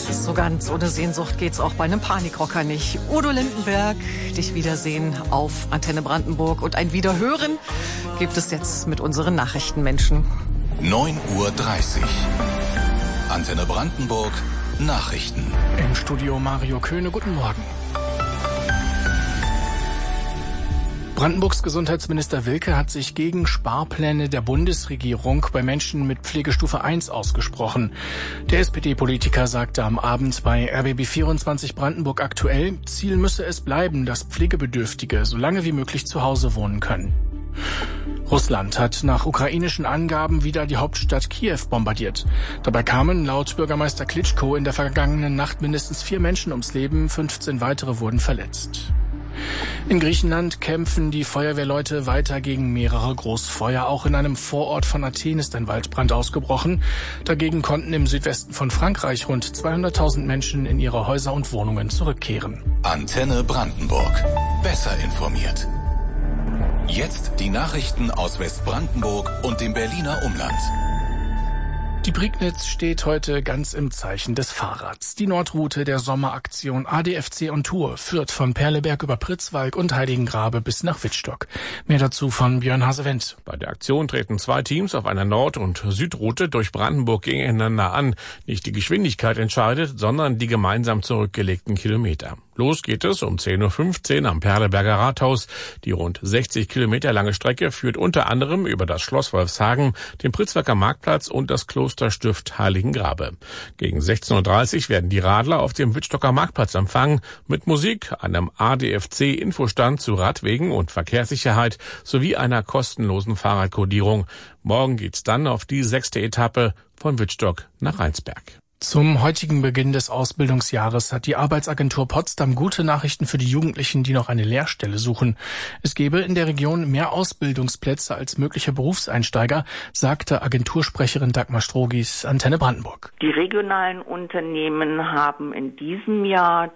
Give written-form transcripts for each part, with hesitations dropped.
So ganz ohne Sehnsucht geht's auch bei einem Panikrocker nicht. Udo Lindenberg, dich wiedersehen auf Antenne Brandenburg und ein Wiederhören gibt es jetzt mit unseren Nachrichtenmenschen. 9:30 Uhr. Antenne Brandenburg, Nachrichten. Im Studio Mario Köhne, guten Morgen. Brandenburgs Gesundheitsminister Wilke hat sich gegen Sparpläne der Bundesregierung bei Menschen mit Pflegestufe 1 ausgesprochen. Der SPD-Politiker sagte am Abend bei RBB24 Brandenburg aktuell, Ziel müsse es bleiben, dass Pflegebedürftige so lange wie möglich zu Hause wohnen können. Russland hat nach ukrainischen Angaben wieder die Hauptstadt Kiew bombardiert. Dabei kamen laut Bürgermeister Klitschko in der vergangenen Nacht mindestens 4 Menschen ums Leben, 15 weitere wurden verletzt. In Griechenland kämpfen die Feuerwehrleute weiter gegen mehrere Großfeuer. Auch in einem Vorort von Athen ist ein Waldbrand ausgebrochen. Dagegen konnten im Südwesten von Frankreich rund 200.000 Menschen in ihre Häuser und Wohnungen zurückkehren. Antenne Brandenburg. Besser informiert. Jetzt die Nachrichten aus Westbrandenburg und dem Berliner Umland. Die Prignitz steht heute ganz im Zeichen des Fahrrads. Die Nordroute der Sommeraktion ADFC on Tour führt von Perleberg über Pritzwalk und Heiligengrabe bis nach Wittstock. Mehr dazu von Björn Hasewendt. Bei der Aktion treten 2 Teams auf einer Nord- und Südroute durch Brandenburg gegeneinander an. Nicht die Geschwindigkeit entscheidet, sondern die gemeinsam zurückgelegten Kilometer. Los geht es um 10:15 Uhr am Perleberger Rathaus. Die rund 60 Kilometer lange Strecke führt unter anderem über das Schloss Wolfshagen, den Pritzwalker Marktplatz und das Klosterstift Heiligengrabe. Gegen 16:30 Uhr werden die Radler auf dem Wittstocker Marktplatz empfangen, mit Musik, einem ADFC-Infostand zu Radwegen und Verkehrssicherheit sowie einer kostenlosen Fahrradkodierung. Morgen geht's dann auf die 6. Etappe von Wittstock nach Rheinsberg. Zum heutigen Beginn des Ausbildungsjahres hat die Arbeitsagentur Potsdam gute Nachrichten für die Jugendlichen, die noch eine Lehrstelle suchen. Es gebe in der Region mehr Ausbildungsplätze als mögliche Berufseinsteiger, sagte Agentursprecherin Dagmar Strogis Antenne Brandenburg. Die regionalen Unternehmen haben in diesem Jahr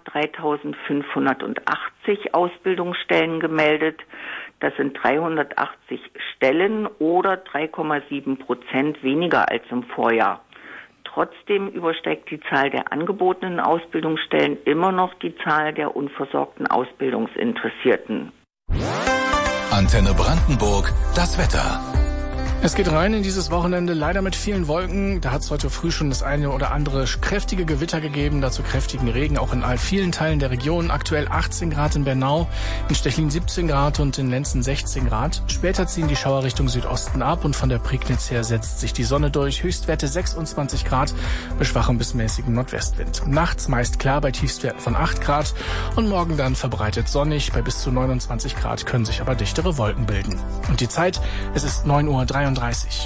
3.580 Ausbildungsstellen gemeldet. Das sind 380 Stellen oder 3,7% weniger als im Vorjahr. Trotzdem übersteigt die Zahl der angebotenen Ausbildungsstellen immer noch die Zahl der unversorgten Ausbildungsinteressierten. Antenne Brandenburg, das Wetter. Es geht rein in dieses Wochenende, leider mit vielen Wolken. Da hat es heute früh schon das eine oder andere kräftige Gewitter gegeben, dazu kräftigen Regen, auch in vielen Teilen der Region. Aktuell 18 Grad in Bernau, in Stechlin 17 Grad und in Lenzen 16 Grad. Später ziehen die Schauer Richtung Südosten ab und von der Prignitz her setzt sich die Sonne durch. Höchstwerte 26 Grad, bei schwachem bis mäßigem Nordwestwind. Nachts meist klar bei Tiefstwerten von 8 Grad und morgen dann verbreitet sonnig. Bei bis zu 29 Grad können sich aber dichtere Wolken bilden. Und die Zeit, es ist 9:33 Uhr.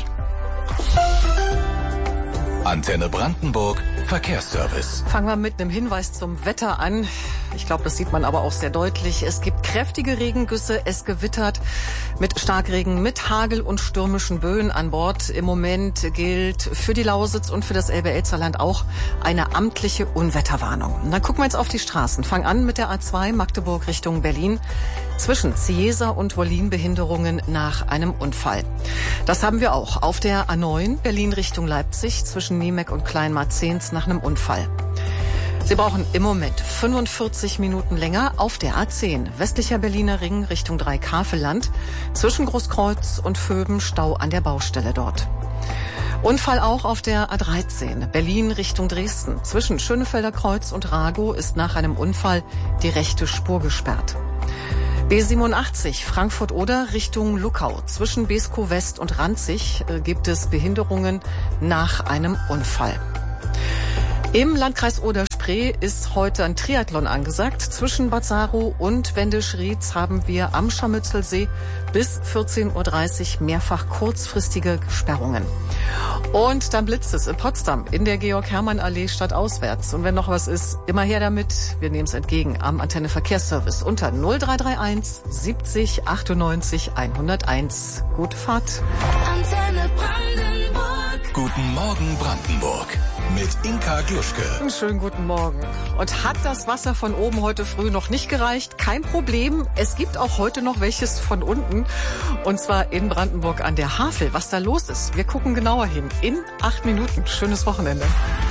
Antenne Brandenburg, Verkehrsservice. Fangen wir mit einem Hinweis zum Wetter an. Ich glaube, das sieht man aber auch sehr deutlich. Es gibt kräftige Regengüsse, es gewittert mit Starkregen, mit Hagel und stürmischen Böen an Bord. Im Moment gilt für die Lausitz und für das Elbe-Elster-Land auch eine amtliche Unwetterwarnung. Und dann gucken wir jetzt auf die Straßen. Fangen an mit der A2 Magdeburg Richtung Berlin. Zwischen Ziesa und Wollin Behinderungen nach einem Unfall. Das haben wir auch auf der A9 Berlin Richtung Leipzig zwischen Niemek und Kleinmarzens nach einem Unfall. Sie brauchen im Moment 45 Minuten länger auf der A10 westlicher Berliner Ring Richtung Dreikafelland zwischen Großkreuz und Vöben Stau an der Baustelle dort. Unfall auch auf der A13 Berlin Richtung Dresden zwischen Schönefelder Kreuz und Ragow ist nach einem Unfall die rechte Spur gesperrt. B87 Frankfurt-Oder Richtung Luckau. Zwischen Beeskow West und Ranzig gibt es Behinderungen nach einem Unfall. Im Landkreis Oder-Spree ist heute ein Triathlon angesagt. Zwischen Bad Saro und Wendisch-Rietz haben wir am Scharmützelsee bis 14:30 Uhr mehrfach kurzfristige Sperrungen. Und dann blitzt es in Potsdam in der Georg-Hermann-Allee stadtauswärts. Und wenn noch was ist, immer her damit. Wir nehmen es entgegen am Antenne Verkehrsservice unter 0331 70 98 101. Gute Fahrt. Antenne Brandenburg. Guten Morgen Brandenburg. Mit Inka Gluschke. Einen schönen guten Morgen. Und hat das Wasser von oben heute früh noch nicht gereicht? Kein Problem. Es gibt auch heute noch welches von unten. Und zwar in Brandenburg an der Havel. Was da los ist, wir gucken genauer hin. In 8 Minuten. Schönes Wochenende.